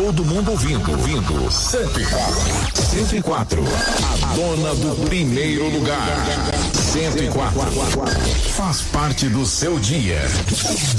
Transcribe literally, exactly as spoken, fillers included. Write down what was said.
todo mundo ouvindo, ouvindo. cento e quatro. cento e quatro. A dona do primeiro lugar. cento e quatro. Faz parte do seu dia.